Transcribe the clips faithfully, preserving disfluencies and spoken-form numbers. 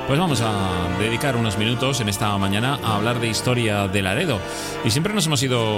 Pues vamos a dedicar unos minutos en esta mañana a hablar de historia de Laredo. Y siempre nos hemos ido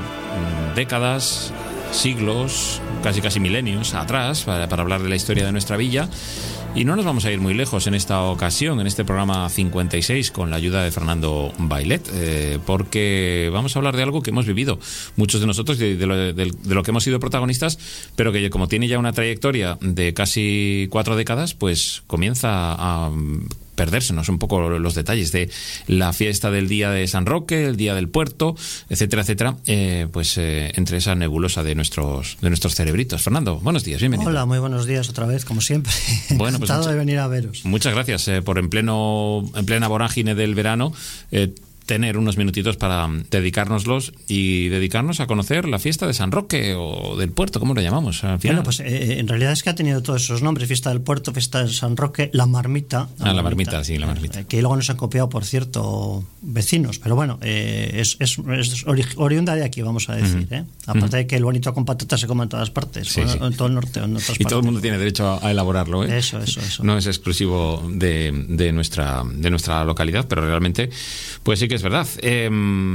décadas, siglos, casi casi milenios atrás para, para hablar de la historia de nuestra villa. Y no nos vamos a ir muy lejos en esta ocasión, en este programa cincuenta y seis, con la ayuda de Fernando Bailet, eh, porque vamos a hablar de algo que hemos vivido muchos de nosotros, de, de, lo, de, de lo que hemos sido protagonistas, pero que como tiene ya una trayectoria de casi cuatro décadas, pues comienza a perdérsenos un poco los detalles de la fiesta del día de San Roque, el día del puerto, etcétera, etcétera, eh, pues eh, entre esa nebulosa de nuestros de nuestros cerebritos. Fernando, buenos días, bienvenido. Hola, muy buenos días otra vez, como siempre. Bueno, pues encantado mucha, de venir a veros. Muchas gracias eh, por en pleno en plena vorágine del verano eh, tener unos minutitos para dedicárnoslos y dedicarnos a conocer la fiesta de San Roque o del puerto, ¿cómo lo llamamos? Al final. Bueno, pues eh, en realidad es que ha tenido todos esos nombres: fiesta del puerto, fiesta de San Roque, la marmita. La ah, la marmita, marmita, sí, la marmita. Eh, que luego nos han copiado, por cierto, vecinos, pero bueno, eh, es, es, es oriunda de aquí, vamos a decir. Uh-huh. ¿eh? Aparte uh-huh. de que el bonito con patatas se come en todas partes, sí, sí. en todo el norte, en otras y partes. todo el mundo tiene derecho a, a elaborarlo. ¿eh? Eso, eso, eso. No es exclusivo de, de, nuestra, de nuestra localidad, pero realmente, pues sí que es verdad. Eh,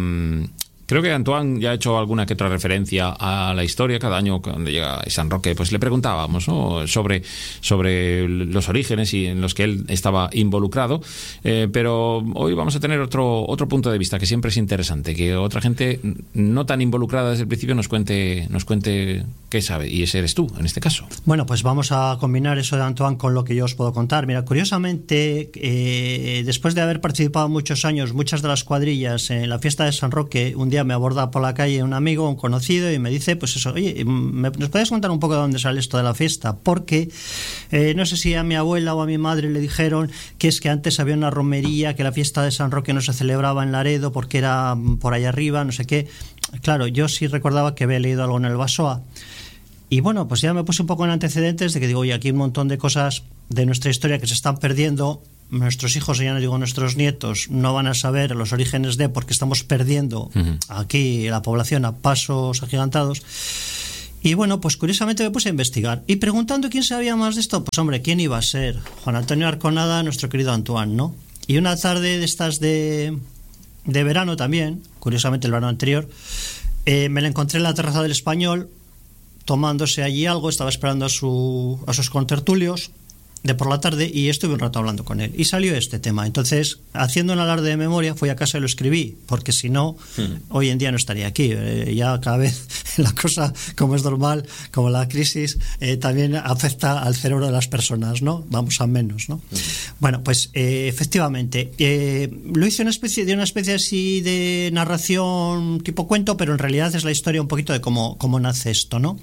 Creo que Antoine ya ha hecho alguna que otra referencia a la historia. Cada año cuando llega San Roque, pues le preguntábamos, ¿no?, sobre, sobre los orígenes y en los que él estaba involucrado. Eh, pero hoy vamos a tener otro, otro punto de vista que siempre es interesante, que otra gente no tan involucrada desde el principio nos cuente, nos cuente qué sabe, y ese eres tú, en este caso. Bueno, pues vamos a combinar eso de Antoine con lo que yo os puedo contar. Mira, curiosamente, eh, después de haber participado muchos años, muchas de las cuadrillas en la fiesta de San Roque, un día me aborda por la calle un amigo, un conocido, y me dice, pues eso, oye, ¿nos puedes contar un poco de dónde sale esto de la fiesta? Porque eh, no sé si a mi abuela o a mi madre le dijeron que es que antes había una romería, que la fiesta de San Roque no se celebraba en Laredo porque era por allá arriba, no sé qué. Claro, yo sí recordaba que había leído algo en el Basoa. Y bueno, pues ya me puse un poco en antecedentes de que digo, oye, aquí hay un montón de cosas de nuestra historia que se están perdiendo. Nuestros hijos, ya no digo nuestros nietos, no van a saber los orígenes de, porque estamos perdiendo uh-huh. aquí la población a pasos agigantados. Y bueno, pues curiosamente me puse a investigar y preguntando quién sabía más de esto, pues hombre, ¿quién iba a ser? Juan Antonio Arconada, nuestro querido Antoine, ¿no? Y una tarde de estas de, de verano también, curiosamente el verano anterior, eh, me la encontré en la terraza del Español tomándose allí algo, estaba esperando a, su, a sus contertulios de por la tarde, y estuve un rato hablando con él y salió este tema. Entonces, haciendo un alarde de memoria, fui a casa y lo escribí, porque si no, hmm. hoy en día no estaría aquí. Eh, ya cada vez la cosa, como es normal, como la crisis, eh, también afecta al cerebro de las personas, ¿no? Vamos a menos, ¿no? Hmm. Bueno, pues eh, efectivamente, eh, lo hice una especie de una especie así de narración tipo cuento, pero en realidad es la historia un poquito de cómo, cómo nace esto, ¿no?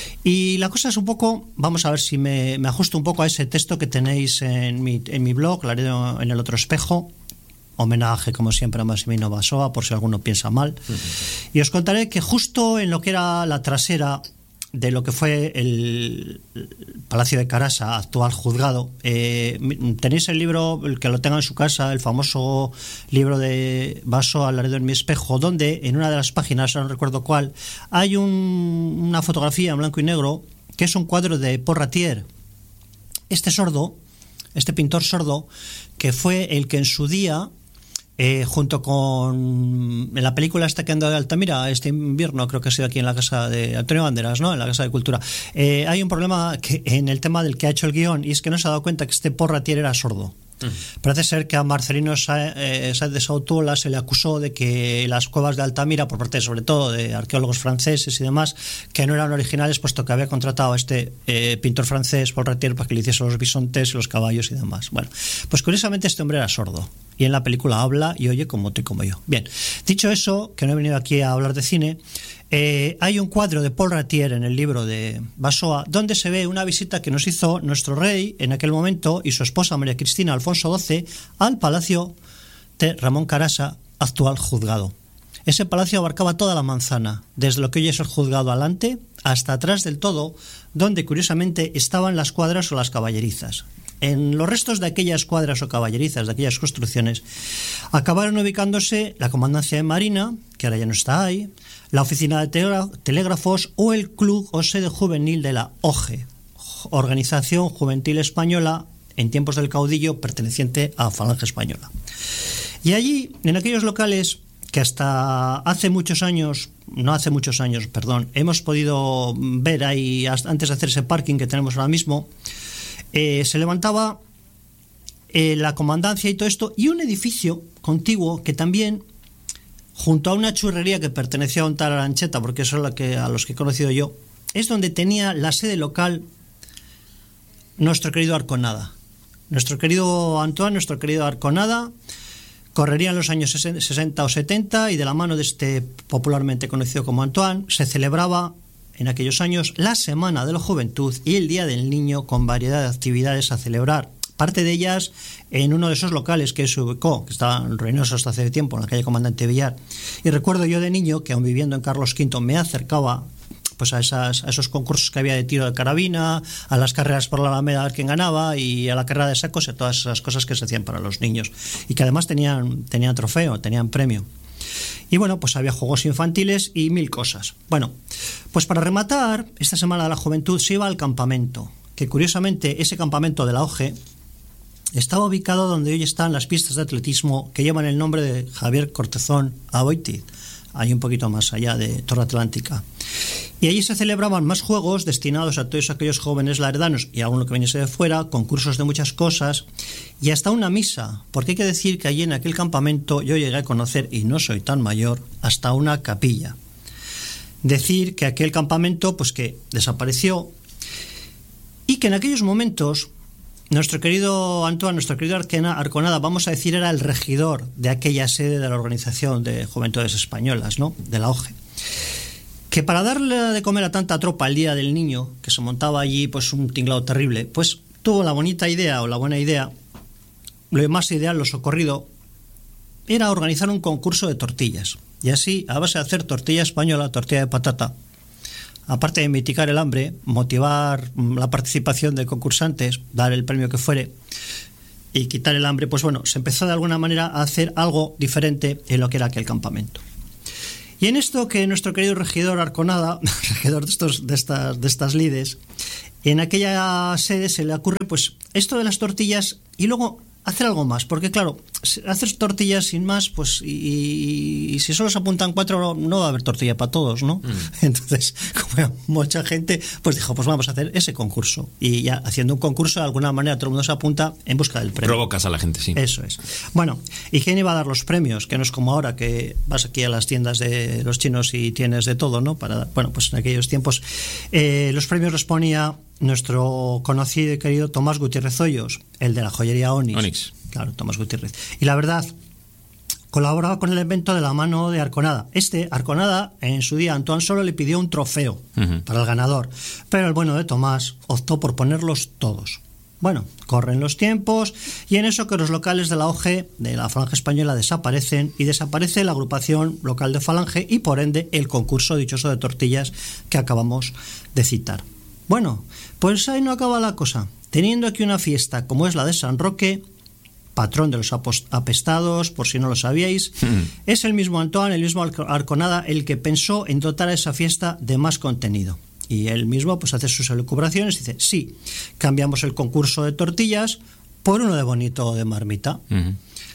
Y la cosa es un poco, vamos a ver si me, me ajusto un poco a ese texto que tenéis en mi, en mi blog, Laredo en el otro espejo, homenaje como siempre a Massimino Basoa, por si alguno piensa mal. Uh-huh. Y os contaré que justo en lo que era la trasera de lo que fue el Palacio de Carasa, actual juzgado, eh, tenéis el libro, el que lo tenga en su casa, el famoso libro de Basoa, Laredo en mi espejo, donde en una de las páginas, no recuerdo cuál, hay un, una fotografía en blanco y negro que es un cuadro de Paul Ratier. Este sordo, este pintor sordo, que fue el que en su día, Eh, junto con en la película esta que anda de Altamira este invierno, creo que ha sido aquí en la casa de Antonio Banderas, ¿no?, en la Casa de Cultura, eh, hay un problema que, en el tema del que ha hecho el guión, y es que no se ha dado cuenta que este Paul Ratier era sordo. Uh-huh. Parece ser que a Marcelino Sáenz de Sautuola se le acusó de que las cuevas de Altamira, por parte sobre todo de arqueólogos franceses y demás, que no eran originales, puesto que había contratado a este eh, pintor francés, Paul Ratier, para que le hiciese los bisontes, los caballos y demás. Bueno, pues curiosamente este hombre era sordo, y en la película habla y oye como tú y como yo. Bien, dicho eso, que no he venido aquí a hablar de cine, eh, hay un cuadro de Paul Ratier en el libro de Basoa donde se ve una visita que nos hizo nuestro rey en aquel momento y su esposa María Cristina Alfonso doce al palacio de Ramón Carasa, actual juzgado. Ese palacio abarcaba toda la manzana, desde lo que hoy es el juzgado adelante hasta atrás del todo, donde curiosamente estaban las cuadras o las caballerizas. En los restos de aquellas cuadras o caballerizas, de aquellas construcciones, acabaron ubicándose la Comandancia de Marina, que ahora ya no está ahí, la Oficina de Telégrafos o el Club o sede juvenil de la O G E, Organización Juvenil Española en tiempos del caudillo perteneciente a Falange Española. Y allí, en aquellos locales que hasta hace muchos años, no hace muchos años, perdón, hemos podido ver ahí, antes de hacer ese parking que tenemos ahora mismo, eh, se levantaba eh, la comandancia y todo esto, y un edificio contiguo que también, junto a una churrería que pertenecía a un tal Arancheta, porque eso es la que, a los que he conocido yo, es donde tenía la sede local nuestro querido Arconada. Nuestro querido Antoine, nuestro querido Arconada, correrían los años sesenta o setenta y de la mano de este popularmente conocido como Antoine se celebraba en aquellos años la Semana de la Juventud y el Día del Niño, con variedad de actividades a celebrar. Parte de ellas en uno de esos locales que se ubicó, que estaban ruinosos hasta hace tiempo, en la calle Comandante Villar. Y recuerdo yo de niño que, aun viviendo en Carlos Quinto, me acercaba pues a, esas, a esos concursos que había de tiro de carabina, a las carreras por la Alameda a ver quién ganaba, y a la carrera de sacos, y a todas esas cosas que se hacían para los niños y que además tenían, tenían trofeo, tenían premio. Y bueno, pues había juegos infantiles y mil cosas. Bueno, pues para rematar, esta Semana de la Juventud se iba al campamento, que curiosamente ese campamento de la O G E estaba ubicado donde hoy están las pistas de atletismo que llevan el nombre de Javier Cortezón Aboitiz, ahí un poquito más allá de Torre Atlántica. Y allí se celebraban más juegos destinados a todos aquellos jóvenes laredanos y a uno que viniese de fuera, concursos de muchas cosas y hasta una misa, porque hay que decir que allí en aquel campamento yo llegué a conocer, y no soy tan mayor, hasta una capilla. Decir que aquel campamento pues que desapareció y que en aquellos momentos nuestro querido Antoine, nuestro querido Arconada, vamos a decir, era el regidor de aquella sede de la Organización de Juventudes Españolas, ¿no?, de la O G E, que para darle de comer a tanta tropa el Día del Niño, que se montaba allí pues un tinglado terrible, pues tuvo la bonita idea, o la buena idea, lo más ideal, lo socorrido, era organizar un concurso de tortillas. Y así, a base de hacer tortilla española, tortilla de patata, aparte de mitigar el hambre, motivar la participación de concursantes, dar el premio que fuere y quitar el hambre, pues bueno, se empezó de alguna manera a hacer algo diferente en lo que era aquel campamento. Y en esto que nuestro querido regidor Arconada, regidor de, estos, de, estas, de estas lides, en aquella sede se le ocurre pues esto de las tortillas y luego hacer algo más, porque claro, hacer tortillas sin más, pues y, y si solo se apuntan cuatro no va a haber tortilla para todos, ¿no? Mm. Entonces, como mucha gente, pues dijo, pues vamos a hacer ese concurso, y ya haciendo un concurso de alguna manera todo el mundo se apunta en busca del premio. Provocas a la gente, sí. Eso es. Bueno, ¿y quién iba a dar los premios? Que no es como ahora que vas aquí a las tiendas de los chinos y tienes de todo, ¿no? Para, bueno, pues en aquellos tiempos eh, los premios los ponía nuestro conocido y querido Tomás Gutiérrez Hoyos, el de la joyería Onix. Onix. Claro, Tomás Gutiérrez. Y la verdad, colaboraba con el evento de la mano de Arconada. Este, Arconada, en su día, Antoine solo le pidió un trofeo uh-huh. para el ganador, pero el bueno de Tomás optó por ponerlos todos. Bueno, corren los tiempos y en eso que los locales de la O G E, de la Falange Española, desaparecen, y desaparece la agrupación local de Falange y por ende el concurso dichoso de tortillas que acabamos de citar. Bueno, pues ahí no acaba la cosa. Teniendo aquí una fiesta como es la de San Roque, patrón de los apestados, por si no lo sabíais, mm. es el mismo Antoine, el mismo Arconada, el que pensó en dotar a esa fiesta de más contenido. Y él mismo pues hace sus elucubraciones y dice, sí, cambiamos el concurso de tortillas por uno de bonito de marmita. Mm.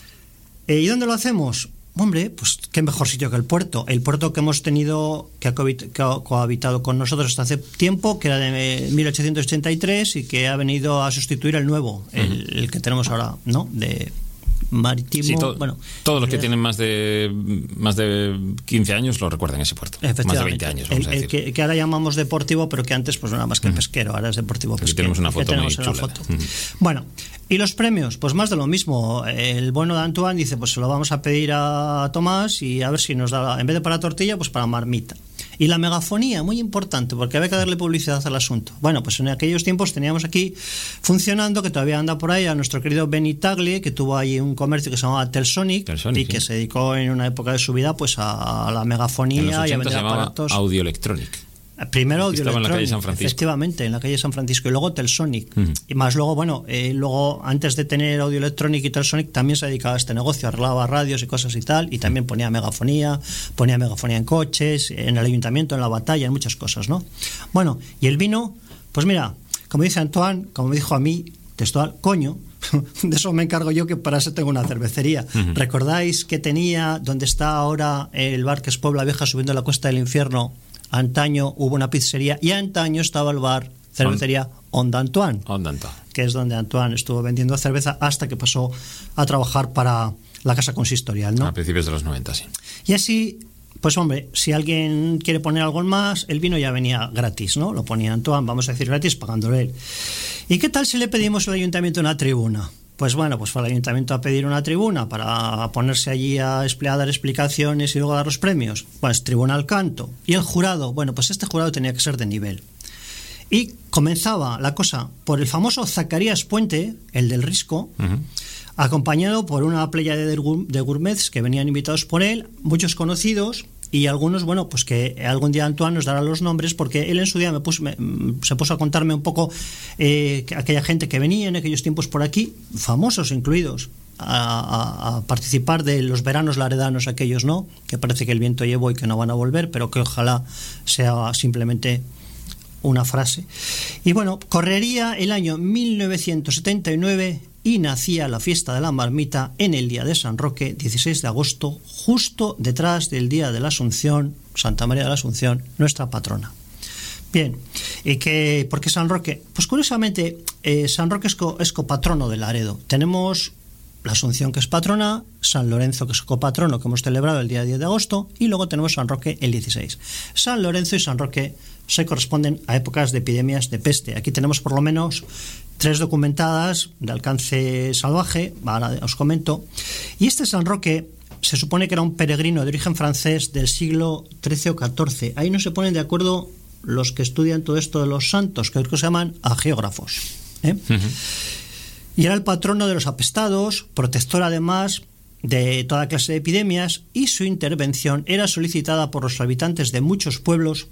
¿Eh, ¿Y dónde lo hacemos? Hombre, pues qué mejor sitio que el puerto. El puerto que hemos tenido, que ha cohabitado con nosotros hasta hace tiempo, que era de mil ochocientos ochenta y tres y que ha venido a sustituir el nuevo, el, el que tenemos ahora, ¿no? De marítimo. Sí, to- bueno, todos los que tienen más de más de quince años lo recuerdan ese puerto. Más de veinte años, vamos el, a decir. El que, que ahora llamamos deportivo, pero que antes pues no era más que el pesquero, ahora es deportivo pesquero. Aquí tenemos una foto tenemos muy en chula. La foto. Uh-huh. Bueno, ¿y los premios? Pues más de lo mismo. El bueno de Antoine dice, pues se lo vamos a pedir a Tomás y a ver si nos da, en vez de para tortilla, pues para marmita. Y la megafonía, muy importante, porque había que darle publicidad al asunto. Bueno, pues en aquellos tiempos teníamos aquí funcionando, que todavía anda por ahí, a nuestro querido Benny Tagle, que tuvo ahí un comercio que se llamaba Telsonic, Telsonic y que sí. se dedicó en una época de su vida pues a, a la megafonía y a vender aparatos. Audio Electronic. Primero Audio Estaba Electronic, en la calle San Francisco. Efectivamente, en la calle San Francisco, y luego Telsonic. Uh-huh. Y más luego, bueno, eh, luego antes de tener Audio Electronic y Telsonic también se dedicaba a este negocio, arreglaba radios y cosas y tal, y también ponía megafonía, ponía megafonía en coches, en el ayuntamiento, en la batalla, en muchas cosas, ¿no? Bueno, y el vino, pues mira, como dice Antoine, como me dijo a mí, textual, coño, de eso me encargo yo, que para eso tengo una cervecería. Uh-huh. ¿Recordáis que tenía, donde está ahora el bar que es Puebla Vieja subiendo la Cuesta del Infierno? Antaño hubo una pizzería y antaño estaba el bar, cervecería Onda Antoine, Onda Antoine, que es donde Antoine estuvo vendiendo cerveza hasta que pasó a trabajar para la Casa Consistorial, ¿no? A principios de los noventa, sí. Y así, pues hombre, si alguien quiere poner algo más, el vino ya venía gratis, ¿no? Lo ponía Antoine, vamos a decir gratis, pagándolo él. ¿Y qué tal si le pedimos al ayuntamiento una tribuna? Pues bueno, pues fue al ayuntamiento a pedir una tribuna para ponerse allí a, a dar explicaciones y luego a dar los premios. Pues tribuna al canto. Y el jurado, bueno, pues este jurado tenía que ser de nivel. Y comenzaba la cosa por el famoso Zacarías Puente, el del Risco, uh-huh. acompañado por una playa de, de gourmets que venían invitados por él, muchos conocidos, y algunos, bueno, pues que algún día Antoine nos dará los nombres, porque él en su día me puso, me, se puso a contarme un poco eh, aquella gente que venía en aquellos tiempos por aquí, famosos incluidos, a, a, a participar de los veranos laredanos aquellos, ¿no? Que parece que el viento llevó y que no van a volver, pero que ojalá sea simplemente una frase. Y bueno, correría el año mil novecientos setenta y nueve y nacía la fiesta de la marmita en el día de San Roque, dieciséis de agosto, justo detrás del día de la Asunción, Santa María de la Asunción, nuestra patrona. Bien, ¿y qué, por qué San Roque? Pues curiosamente, eh, San Roque es, co, es copatrono de Laredo. Tenemos la Asunción, que es patrona, San Lorenzo, que es copatrono, que hemos celebrado el día diez de agosto, y luego tenemos San Roque el dieciséis. San Lorenzo y San Roque se corresponden a épocas de epidemias de peste. Aquí tenemos por lo menos tres documentadas de alcance salvaje, ahora os comento. Y este San Roque se supone que era un peregrino de origen francés del siglo trece o catorce. Ahí no se ponen de acuerdo los que estudian todo esto de los santos, que creo que se llaman agiógrafos, ¿eh? Uh-huh. Y era el patrono de los apestados, protector además de toda clase de epidemias, y su intervención era solicitada por los habitantes de muchos pueblos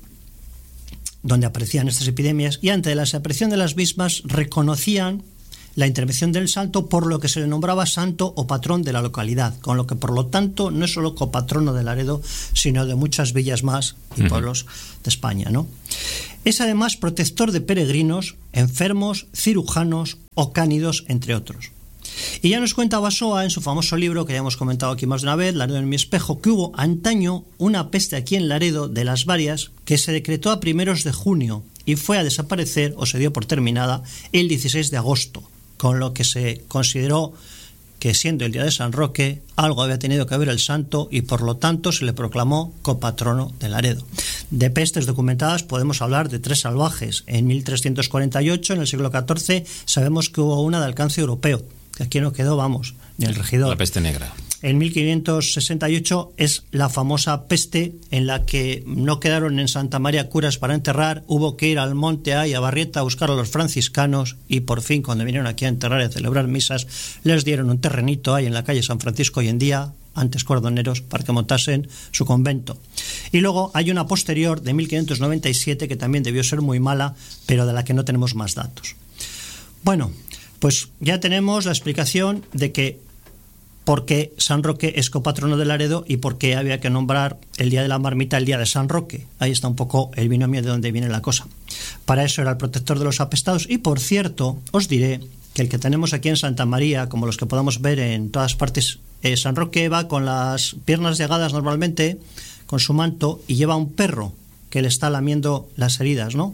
donde aparecían estas epidemias, y ante la desaparición de las mismas reconocían la intervención del santo, por lo que se le nombraba santo o patrón de la localidad, con lo que por lo tanto no es solo copatrono de Laredo, sino de muchas villas más y pueblos uh-huh. de España, ¿no? Es además protector de peregrinos, enfermos, cirujanos o cánidos, entre otros. Y ya nos cuenta Basoa en su famoso libro, que ya hemos comentado aquí más de una vez, Laredo en mi espejo, que hubo antaño una peste aquí en Laredo de las varias que se decretó a primeros de junio y fue a desaparecer o se dio por terminada el dieciséis de agosto, con lo que se consideró que, siendo el día de San Roque, algo había tenido que ver el santo y por lo tanto se le proclamó copatrono de Laredo. De pestes documentadas podemos hablar de tres salvajes. En mil trescientos cuarenta y ocho, en el siglo catorce, sabemos que hubo una de alcance europeo, que aquí no quedó, vamos, ni el regidor. La peste negra. En mil quinientos sesenta y ocho es la famosa peste en la que no quedaron en Santa María curas para enterrar, hubo que ir al monte ahí a Barrieta a buscar a los franciscanos, y por fin, cuando vinieron aquí a enterrar y a celebrar misas, les dieron un terrenito ahí en la calle San Francisco hoy en día, antes Cordoneros, para que montasen su convento. Y luego hay una posterior de mil quinientos noventa y siete que también debió ser muy mala, pero de la que no tenemos más datos. Bueno, pues ya tenemos la explicación de que por qué San Roque es copatrono de Laredo y por qué había que nombrar el día de la marmita el día de San Roque. Ahí está un poco el binomio de donde viene la cosa. Para eso era el protector de los apestados. Y por cierto, os diré que el que tenemos aquí en Santa María, como los que podamos ver en todas partes, eh, San Roque va con las piernas llegadas normalmente, con su manto, y lleva un perro que le está lamiendo las heridas, ¿no?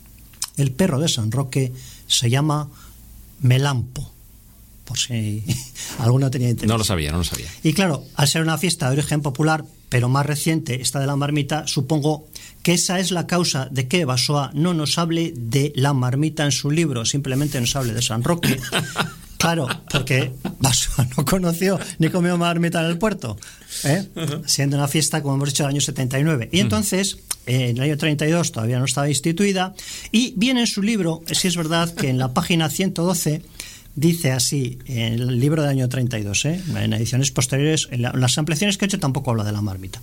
El perro de San Roque se llama Melampo, por si alguno tenía interés. No lo sabía, no lo sabía. Y claro, al ser una fiesta de origen popular, pero más reciente, esta de la marmita, supongo que esa es la causa de que Basoa no nos hable de la marmita en su libro, simplemente nos hable de San Roque. Claro, porque Basoa no conoció ni comió marmita en el puerto, ¿eh? Uh-huh. Siendo una fiesta, como hemos dicho, del año setenta y nueve. Y entonces, uh-huh. eh, en el año treinta y dos todavía no estaba instituida, y viene en su libro, si es verdad que en la página ciento doce dice así, en el libro del año treinta y dos, ¿eh? En ediciones posteriores, en, la, en las ampliaciones que he hecho tampoco habla de la marmita.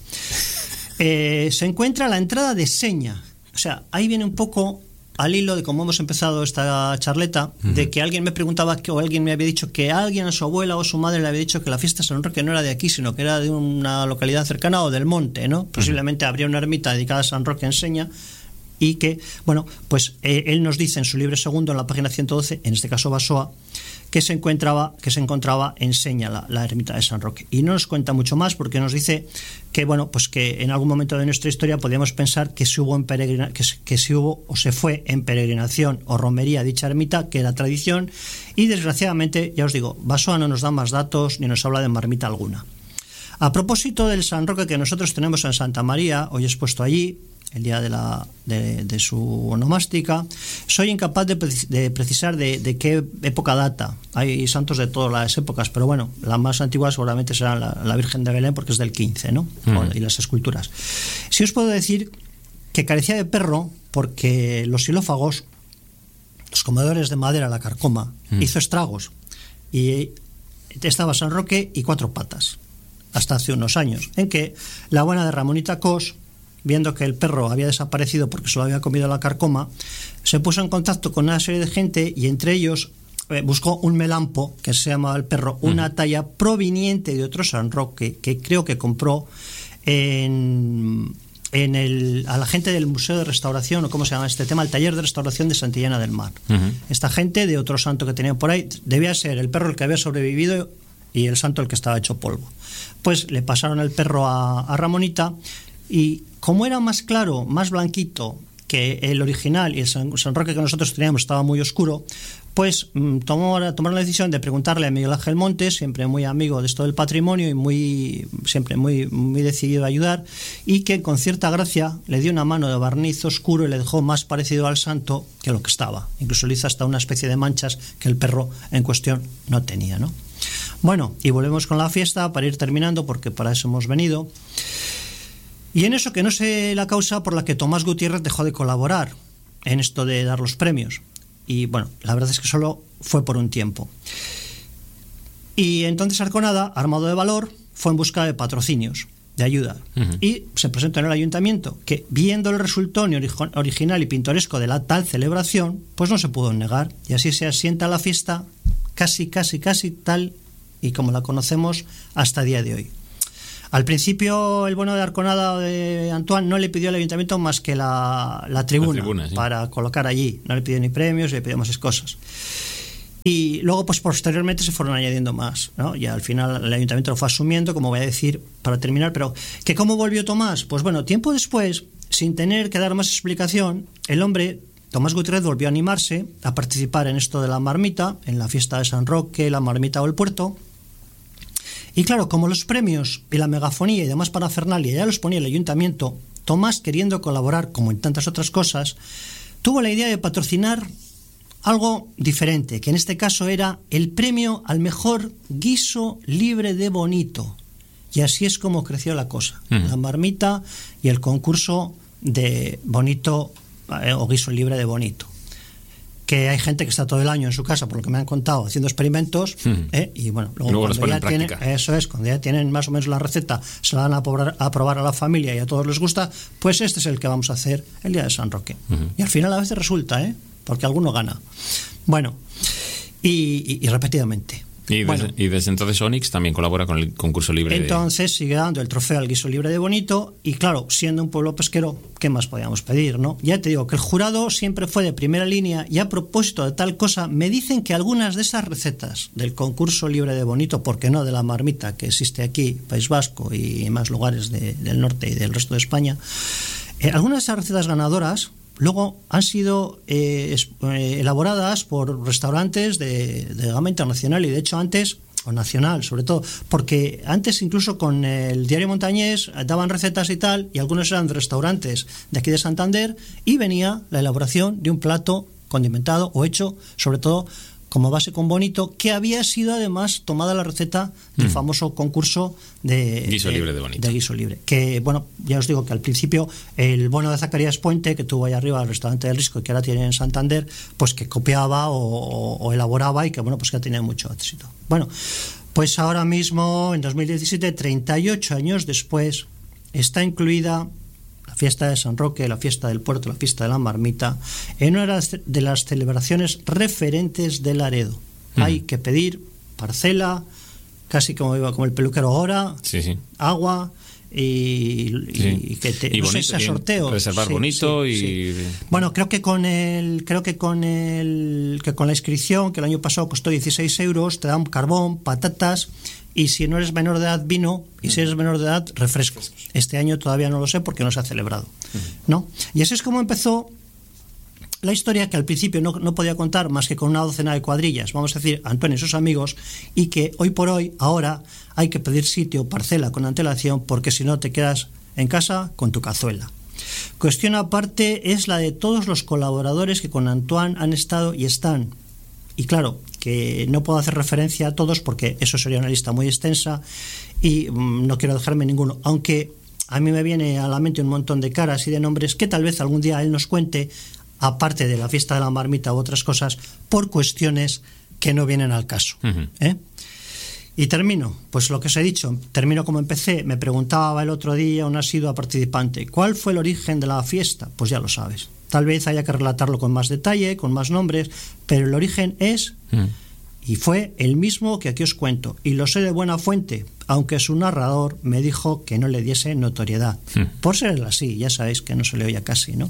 Eh, se encuentra la entrada de seña, o sea, ahí viene un poco al hilo de cómo hemos empezado esta charleta, uh-huh. de que alguien me preguntaba que, o alguien me había dicho que alguien a su abuela o a su madre le había dicho que la fiesta de San Roque no era de aquí, sino que era de una localidad cercana o del monte, ¿no? Uh-huh. Posiblemente habría una ermita dedicada a San Roque en Seña, y que, bueno, pues eh, él nos dice en su libro segundo, en la página ciento doce, en este caso Basoa, que se encontraba, que se encontraba en Séñala, la ermita de San Roque. Y no nos cuenta mucho más porque nos dice que, bueno, pues que en algún momento de nuestra historia podríamos pensar que si hubo en peregrina, que, que si hubo o se fue en peregrinación o romería a dicha ermita, que era tradición, y desgraciadamente, ya os digo, Basoa no nos da más datos ni nos habla de marmita alguna. A propósito del San Roque que nosotros tenemos en Santa María, hoy expuesto allí, el día de, la, de, de su onomástica, soy incapaz de, de precisar de, de qué época data. Hay santos de todas las épocas, pero bueno, la más antigua seguramente será la, la Virgen de Belén, porque es del quince, ¿no? Mm. Y las esculturas. Sí os puedo decir que carecía de perro porque los xilófagos, los comedores de madera, la carcoma, mm. hizo estragos. Y estaba San Roque y cuatro patas, hasta hace unos años, en que la buena de Ramonita Cos, viendo que el perro había desaparecido porque se lo había comido la carcoma, se puso en contacto con una serie de gente y entre ellos eh, buscó un melampo, que se llamaba el perro, una uh-huh. talla proveniente de otro San Roque, que creo que compró en, en el, a la gente del Museo de Restauración, o cómo se llama este tema, el taller de restauración de Santillana del Mar. Uh-huh. Esta gente de otro santo que tenían por ahí, debía ser el perro el que había sobrevivido y el santo el que estaba hecho polvo. Pues le pasaron el perro a, a Ramonita, y como era más claro, más blanquito que el original y el San, San Roque que nosotros teníamos estaba muy oscuro, pues mmm, tomó, tomaron la decisión de preguntarle a Miguel Ángel Montes, siempre muy amigo de esto del patrimonio y muy siempre muy, muy decidido a ayudar, y que con cierta gracia le dio una mano de barniz oscuro y le dejó más parecido al santo que lo que estaba. Incluso le hizo hasta una especie de manchas que el perro en cuestión no tenía, ¿no? Bueno, y volvemos con la fiesta para ir terminando, porque para eso hemos venido. Y en eso que no sé la causa por la que Tomás Gutiérrez dejó de colaborar en esto de dar los premios. Y bueno, la verdad es que solo fue por un tiempo. Y entonces Arconada, armado de valor, fue en busca de patrocinios, de ayuda. Uh-huh. Y se presentó en el ayuntamiento, que viendo el resultón original y pintoresco de la tal celebración, pues no se pudo negar. Y así se asienta la fiesta casi, casi, casi tal y como la conocemos hasta el día de hoy. Al principio el bueno de Arconada de Antoine no le pidió al ayuntamiento más que la, la tribuna, la tribuna sí. para colocar allí. No le pidió ni premios, le pidió más cosas. Y luego, pues posteriormente se fueron añadiendo más, ¿no? Y al final el ayuntamiento lo fue asumiendo, como voy a decir para terminar. Pero ¿que cómo volvió Tomás? Pues bueno, tiempo después, sin tener que dar más explicación, el hombre, Tomás Gutiérrez, volvió a animarse a participar en esto de la marmita, en la fiesta de San Roque, la marmita o el puerto. Y claro, como los premios y la megafonía y demás parafernalia ya los ponía el ayuntamiento, Tomás, queriendo colaborar, como en tantas otras cosas, tuvo la idea de patrocinar algo diferente, que en este caso era el premio al mejor guiso libre de bonito. Y así es como creció la cosa. Uh-huh. La marmita y el concurso de bonito eh, o guiso libre de bonito. Que hay gente que está todo el año en su casa, por lo que me han contado, haciendo experimentos, hmm. ¿eh? y bueno, luego, luego cuando ya tienen, eso es, cuando ya tienen más o menos la receta, se la dan a probar, a probar a la familia y a todos les gusta, pues este es el que vamos a hacer el día de San Roque. Uh-huh. Y al final a veces resulta, ¿eh? Porque alguno gana. Bueno, y, y, y repetidamente. Y desde, bueno, y desde entonces Onyx también colabora con el concurso libre. Entonces de... sigue dando el trofeo al guiso libre de bonito, y claro, siendo un pueblo pesquero, ¿qué más podíamos pedir, no? Ya te digo que el jurado siempre fue de primera línea, y a propósito de tal cosa, me dicen que algunas de esas recetas del concurso libre de bonito, ¿por qué no?, de la marmita que existe aquí, País Vasco y más lugares de, del norte y del resto de España, eh, algunas de esas recetas ganadoras luego han sido eh, es, eh, elaboradas por restaurantes de, de gama internacional, y de hecho antes, o nacional sobre todo, porque antes incluso con el Diario Montañés daban recetas y tal, y algunos eran de restaurantes de aquí de Santander, y venía la elaboración de un plato condimentado o hecho sobre todo como base con bonito, que había sido además tomada la receta del mm. famoso concurso de guiso de, libre de bonito. De guiso libre. Que bueno, ya os digo que al principio el bueno de Zacarías Puente, que tuvo ahí arriba el restaurante del Risco y que ahora tiene en Santander, pues que copiaba o, o, o elaboraba, y que bueno, pues que ha tenido mucho éxito. Bueno, pues ahora mismo, en dos mil diecisiete, treinta y ocho años después, está incluida la fiesta de San Roque, la fiesta del puerto, la fiesta de la marmita, en una de las celebraciones referentes de Laredo. Mm. Hay que pedir parcela, casi como iba como el peluquero ahora, sí, sí. agua, y, sí. y que te y no bonito, sé, ese sorteo. Reservar sí, bonito sí, y sí. Bueno, creo que con el creo que con el que con la inscripción, que el año pasado costó dieciséis euros, te dan carbón, patatas y si no eres menor de edad, vino, y si eres menor de edad, refrescos. Este año todavía no lo sé porque no se ha celebrado, ¿no? Y así es como empezó la historia, que al principio no, no podía contar más que con una docena de cuadrillas, vamos a decir, Antonio y sus amigos, y que hoy por hoy, ahora, hay que pedir sitio, parcela con antelación, porque si no te quedas en casa con tu cazuela. Cuestión aparte es la de todos los colaboradores que con Antoine han estado y están. Y claro, que no puedo hacer referencia a todos porque eso sería una lista muy extensa y mmm, no quiero dejarme ninguno, aunque a mí me viene a la mente un montón de caras y de nombres que tal vez algún día él nos cuente, aparte de la fiesta de la marmita u otras cosas, por cuestiones que no vienen al caso. Uh-huh. ¿eh? Y termino, pues lo que os he dicho, termino como empecé. Me preguntaba el otro día un asiduo participante, ¿cuál fue el origen de la fiesta? Pues ya lo sabes. Tal vez haya que relatarlo con más detalle, con más nombres, pero el origen es uh-huh. y fue el mismo que aquí os cuento, y lo sé de buena fuente, aunque su narrador me dijo que no le diese notoriedad. Uh-huh. Por ser así, ya sabéis que no se le oía casi, ¿no?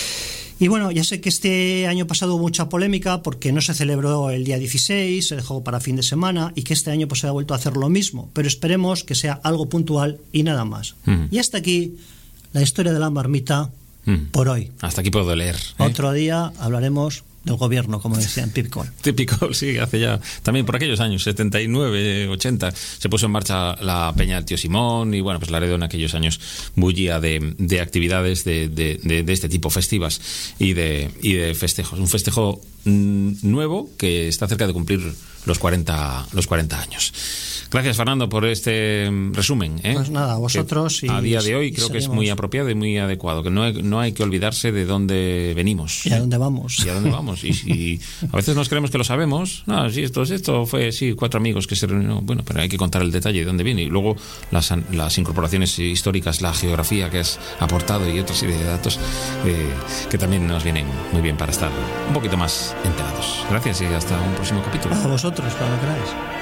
Y bueno, ya sé que este año pasado hubo mucha polémica porque no se celebró el día dieciséis, se dejó para fin de semana y que este año pues se ha vuelto a hacer lo mismo, pero esperemos que sea algo puntual y nada más. Mm. Y hasta aquí la historia de la marmita mm. por hoy. Hasta aquí puedo leer. ¿eh? Otro día hablaremos del gobierno, como decían Típico. Típico, sí, hace ya, también por aquellos años, setenta y nueve, ochenta, se puso en marcha la Peña del Tío Simón y bueno, pues Laredo en aquellos años bullía de, de actividades de, de, de, de este tipo, festivas y de, y de festejos. Un festejo mm, nuevo que está cerca de cumplir los cuarenta, los cuarenta años. Gracias, Fernando, por este resumen. ¿eh? Pues nada, a vosotros. Y, a día de hoy creo que es muy apropiado y muy adecuado, que no hay, no hay que olvidarse de dónde venimos. Y a dónde vamos. Y a dónde vamos. Y si a veces nos creemos que lo sabemos, no, sí, esto, esto fue, sí, cuatro amigos que se reunieron, bueno, pero hay que contar el detalle de dónde viene. Y luego las, las incorporaciones históricas, la geografía que has aportado y otra serie de datos eh, que también nos vienen muy bien para estar un poquito más enterados. Gracias y hasta un próximo capítulo. A vosotros, cuando queráis.